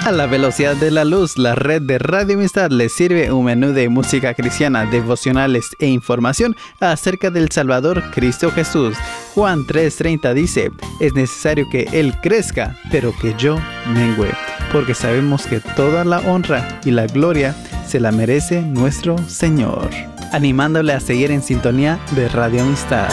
A la velocidad de la luz, la red de Radio Amistad les sirve un menú de música cristiana, devocionales e información acerca del Salvador Cristo Jesús. Juan 3:30 dice, es necesario que Él crezca, pero que yo mengüe, porque sabemos que toda la honra y la gloria se la merece nuestro Señor. Animándole a seguir en sintonía de Radio Amistad.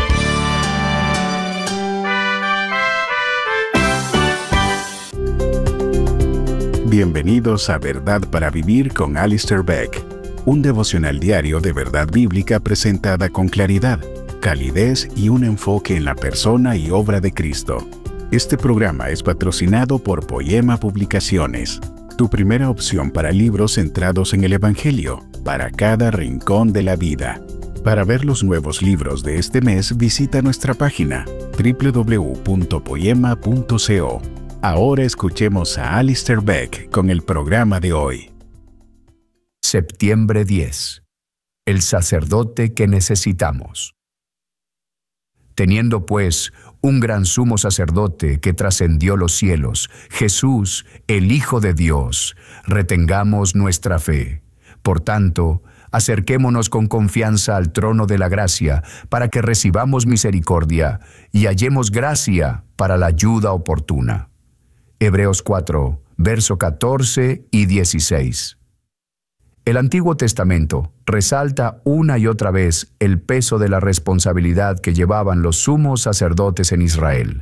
Bienvenidos a Verdad para Vivir con Alistair Begg, un devocional diario de verdad bíblica presentada con claridad, calidez y un enfoque en la persona y obra de Cristo. Este programa es patrocinado por Poema Publicaciones, tu primera opción para libros centrados en el Evangelio, para cada rincón de la vida. Para ver los nuevos libros de este mes, visita nuestra página www.poema.co. Ahora escuchemos a Alistair Begg con el programa de hoy. Septiembre 10. El sacerdote que necesitamos. Teniendo pues un gran sumo sacerdote que trascendió los cielos, Jesús, el Hijo de Dios, retengamos nuestra fe. Por tanto, acerquémonos con confianza al trono de la gracia, para que recibamos misericordia y hallemos gracia para la ayuda oportuna. Hebreos 4, verso 14 y 16. El Antiguo Testamento resalta una y otra vez el peso de la responsabilidad que llevaban los sumos sacerdotes en Israel.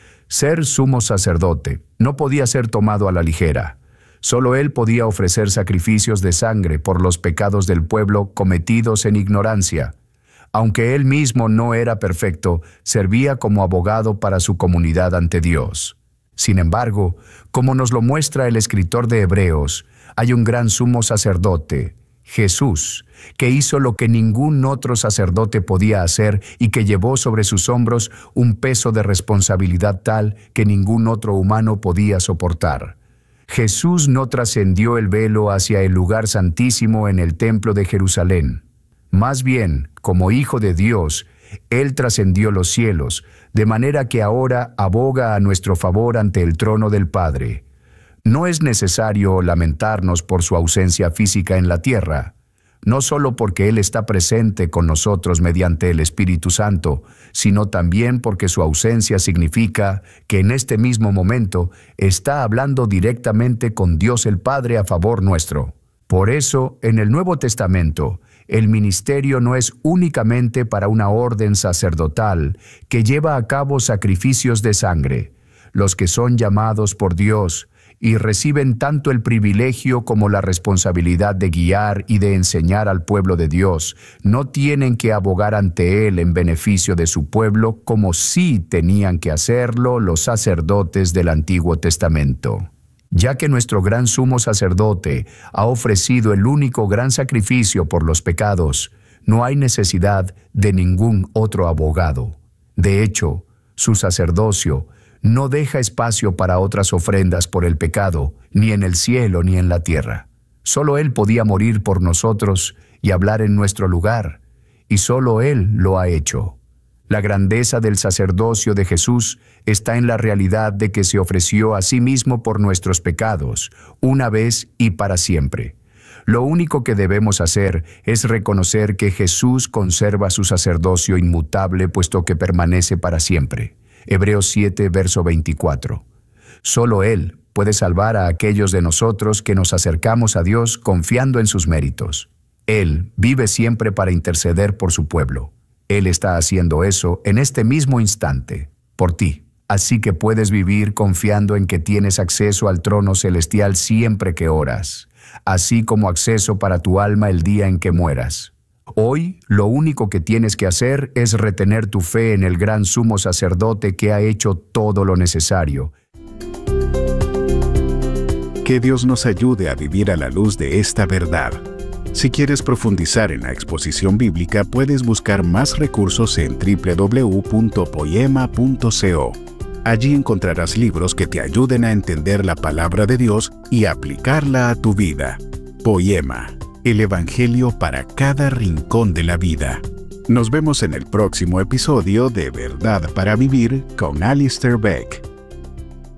Ser sumo sacerdote no podía ser tomado a la ligera. Solo él podía ofrecer sacrificios de sangre por los pecados del pueblo cometidos en ignorancia. Aunque él mismo no era perfecto, servía como abogado para su comunidad ante Dios. Sin embargo, como nos lo muestra el escritor de Hebreos, hay un gran sumo sacerdote, Jesús, que hizo lo que ningún otro sacerdote podía hacer y que llevó sobre sus hombros un peso de responsabilidad tal que ningún otro humano podía soportar. Jesús no trascendió el velo hacia el lugar santísimo en el templo de Jerusalén. Más bien, como Hijo de Dios, Él trascendió los cielos, de manera que ahora aboga a nuestro favor ante el trono del Padre. No es necesario lamentarnos por su ausencia física en la tierra, no solo porque Él está presente con nosotros mediante el Espíritu Santo, sino también porque su ausencia significa que en este mismo momento está hablando directamente con Dios el Padre a favor nuestro. Por eso, en el Nuevo Testamento, el ministerio no es únicamente para una orden sacerdotal que lleva a cabo sacrificios de sangre. Los que son llamados por Dios y reciben tanto el privilegio como la responsabilidad de guiar y de enseñar al pueblo de Dios, no tienen que abogar ante Él en beneficio de su pueblo como sí tenían que hacerlo los sacerdotes del Antiguo Testamento. Ya que nuestro gran sumo sacerdote ha ofrecido el único gran sacrificio por los pecados, no hay necesidad de ningún otro abogado. De hecho, su sacerdocio no deja espacio para otras ofrendas por el pecado, ni en el cielo ni en la tierra. Solo Él podía morir por nosotros y hablar en nuestro lugar, y solo Él lo ha hecho. La grandeza del sacerdocio de Jesús está en la realidad de que se ofreció a sí mismo por nuestros pecados, una vez y para siempre. Lo único que debemos hacer es reconocer que Jesús conserva su sacerdocio inmutable puesto que permanece para siempre. Hebreos 7, verso 24. Solo Él puede salvar a aquellos de nosotros que nos acercamos a Dios confiando en sus méritos. Él vive siempre para interceder por su pueblo. Él está haciendo eso en este mismo instante, por ti. Así que puedes vivir confiando en que tienes acceso al trono celestial siempre que oras, así como acceso para tu alma el día en que mueras. Hoy, lo único que tienes que hacer es retener tu fe en el gran sumo sacerdote que ha hecho todo lo necesario. Que Dios nos ayude a vivir a la luz de esta verdad. Si quieres profundizar en la exposición bíblica, puedes buscar más recursos en www.poema.co. Allí encontrarás libros que te ayuden a entender la palabra de Dios y aplicarla a tu vida. Poema, el Evangelio para cada rincón de la vida. Nos vemos en el próximo episodio de Verdad para Vivir con Alistair Begg.